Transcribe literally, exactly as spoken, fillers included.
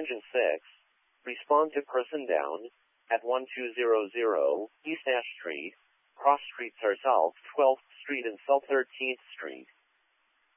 Engine six. Respond to person down at one two zero zero East Ash Street, cross streets are South twelfth Street and South thirteenth Street.